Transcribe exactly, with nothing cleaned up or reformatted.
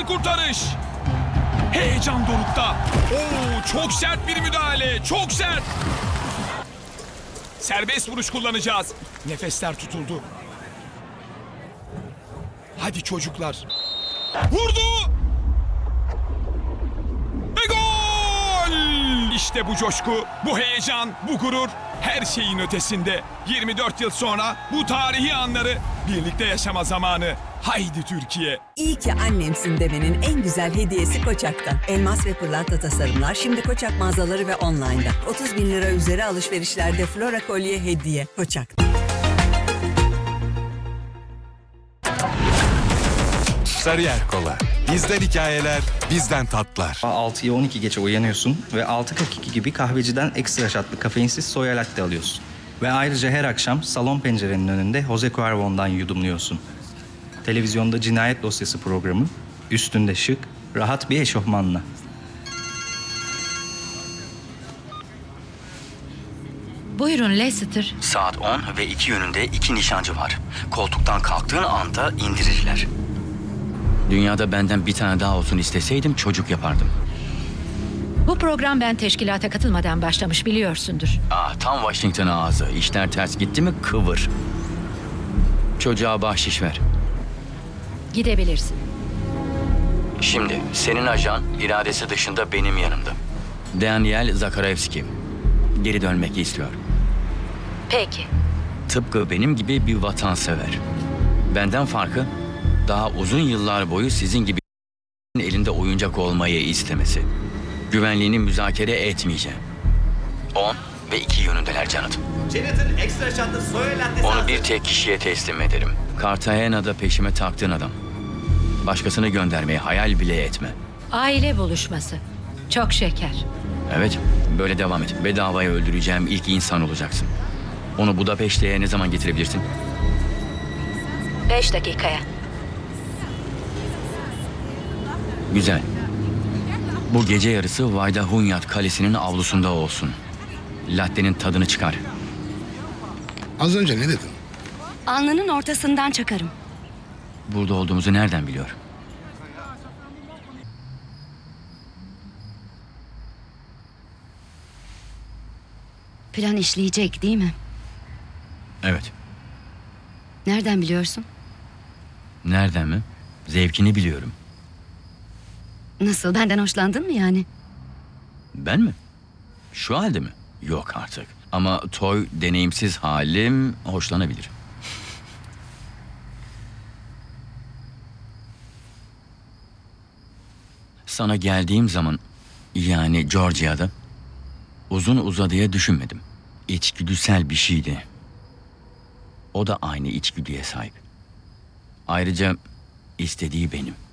Muhteşem kurtarış. Heyecan dorukta. Oo, çok sert bir müdahale. Çok sert. Serbest vuruş kullanacağız. Nefesler tutuldu. Hadi çocuklar. Vurdu. Ve gol! İşte bu coşku, bu heyecan, bu gurur her şeyin ötesinde. yirmi dört yıl sonra bu tarihi anları birlikte yaşama zamanı. Haydi Türkiye. İyi ki annemsin demenin en güzel hediyesi Koçak'tan. Elmas ve pırlanta tasarımlar şimdi Koçak mağazaları ve online'da. otuz bin lira üzeri alışverişlerde Flora kolye hediye. Koçak. Sarıyer Kola. Bizden hikayeler, bizden tatlar. altıya on iki geçe uyanıyorsun ve altı kırk iki gibi kahveciden ekstra şatlı kafeinsiz soya latte alıyorsun. Ve ayrıca her akşam salon pencerenin önünde Jose Cuervo'ndan yudumluyorsun. Televizyonda cinayet dosyası programı, üstünde şık, rahat bir eşofmanla. Buyurun Leicester. Saat on ve iki yönünde iki nişancı var. Koltuktan kalktığın anda indirirler. Dünyada benden bir tane daha olsun isteseydim çocuk yapardım. Bu program ben teşkilata katılmadan başlamış biliyorsundur. Ah, tam Washington ağzı. İşler ters gitti mi kıvır. Çocuğa bahşiş ver. Gidebilirsin. Şimdi senin ajan iradesi dışında benim yanımda. Daniel Zakarevski. Geri dönmek istiyor. Peki. Tıpkı benim gibi bir vatansever. Benden farkı daha uzun yıllar boyu sizin gibi elinde oyuncak olmayı istemesi. Güvenliğini müzakere etmeyeceğim. On ve iki yönündeler Janet. Janet'ın ekstra şatlı soya lattesi Onu hazır. bir tek kişiye teslim ederim. Cartagena'da peşime taktığın adam. Başkasını göndermeyi hayal bile etme. Aile buluşması. Çok şeker. Evet, böyle devam et. Bedavaya öldüreceğim ilk insan olacaksın. Onu Budapeşte'ye ne zaman getirebilirsin? Beş dakikaya. Güzel. Bu gece yarısı Vayda Hunyad Kalesi'nin avlusunda olsun. Latte'nin tadını çıkar. Az önce ne dedin? Alnının ortasından çakarım. Burada olduğumuzu nereden biliyor? Plan işleyecek değil mi? Evet. Nereden biliyorsun? Nereden mi? Zevkini biliyorum. Nasıl, benden hoşlandın mı yani? Ben mi? Şu halde mi? Yok artık. Ama toy deneyimsiz halim hoşlanabilir. Sana geldiğim zaman, yani Georgia'da, uzun uzadıya düşünmedim. İçgüdüsel bir şeydi. O da aynı içgüdüye sahip. Ayrıca istediği benim.